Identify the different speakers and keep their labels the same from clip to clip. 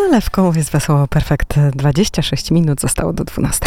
Speaker 1: nalewką jest Wesoło Perfekt. 26 minut zostało do 12.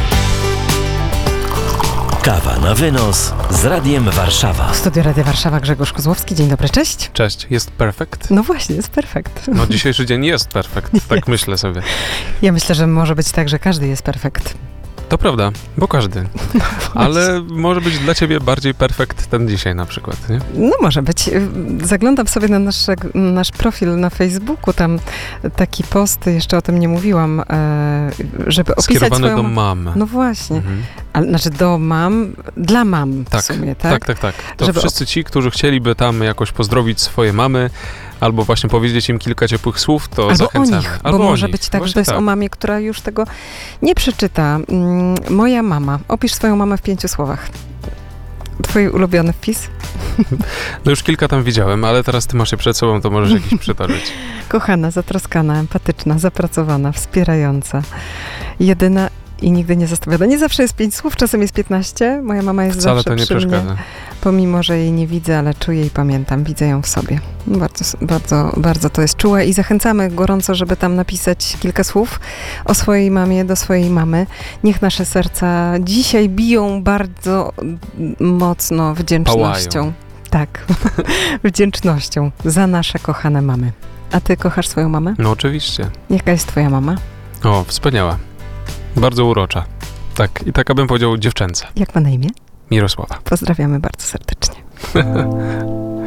Speaker 2: Kawa na wynos z Radiem Warszawa.
Speaker 1: W studiu Radia Warszawa Grzegorz Kozłowski. Dzień dobry, cześć.
Speaker 3: Cześć, jest perfekt?
Speaker 1: No właśnie, jest perfekt.
Speaker 3: No dzisiejszy dzień jest perfekt, tak myślę sobie.
Speaker 1: Ja myślę, że może być tak, że każdy jest perfekt.
Speaker 3: To prawda, bo każdy. Ale może być dla ciebie bardziej perfekt ten dzisiaj na przykład, nie?
Speaker 1: No może być. Zaglądam sobie na nasz profil na Facebooku, tam taki post, jeszcze o tym nie mówiłam, żeby opisać
Speaker 3: skierowany
Speaker 1: swoją...
Speaker 3: do mam.
Speaker 1: No właśnie.
Speaker 3: Mhm.
Speaker 1: Ale, znaczy do mam, dla mam
Speaker 3: Tak,
Speaker 1: w sumie, tak?
Speaker 3: Tak. To
Speaker 1: Żeby
Speaker 3: wszyscy ci, którzy chcieliby tam jakoś pozdrowić swoje mamy, albo właśnie powiedzieć im kilka ciepłych słów, to
Speaker 1: albo
Speaker 3: zachęcamy.
Speaker 1: o nich,
Speaker 3: Albo
Speaker 1: bo
Speaker 3: o
Speaker 1: może
Speaker 3: nich.
Speaker 1: być tak,
Speaker 3: Właśnie
Speaker 1: że to jest o mamie, która już tego nie przeczyta. Moja mama. Opisz swoją mamę w 5 słowach. Twój ulubiony wpis?
Speaker 3: No już kilka tam widziałem, ale teraz ty masz je przed sobą, to możesz jakiś przytoczyć.
Speaker 1: Kochana, zatroskana, empatyczna, zapracowana, wspierająca, jedyna i nigdy nie zastawiona. Nie zawsze jest 5 słów, czasem jest 15. Moja mama jest
Speaker 3: Wcale
Speaker 1: zawsze
Speaker 3: to nie
Speaker 1: przy mnie.
Speaker 3: przeszkadza.
Speaker 1: Pomimo, że jej nie widzę, ale czuję i pamiętam. Widzę ją w sobie. Bardzo to jest czułe i zachęcamy gorąco, żeby tam napisać kilka słów o swojej mamie, do swojej mamy. Niech nasze serca dzisiaj biją bardzo mocno wdzięcznością.
Speaker 3: Pałają.
Speaker 1: Tak, wdzięcznością za nasze kochane mamy. A ty kochasz swoją mamę?
Speaker 3: No oczywiście.
Speaker 1: Jaka jest twoja mama?
Speaker 3: O, wspaniała. Bardzo urocza. Tak, i taka bym powiedział dziewczęca.
Speaker 1: Jak ma na imię?
Speaker 3: Mirosława.
Speaker 1: Pozdrawiamy bardzo serdecznie.